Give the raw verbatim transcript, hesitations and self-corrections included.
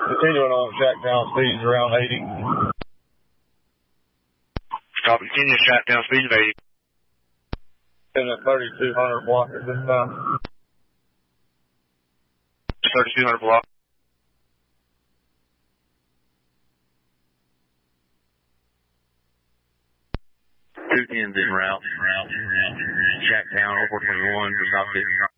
Continuing on Shacktown speeds around eighty. Stop, continue Shacktown speeds of eighty. And at thirty-two hundred block at this time. thirty-two hundred block. Two tens en route, route, route. Shacktown, oh four twenty-one, is not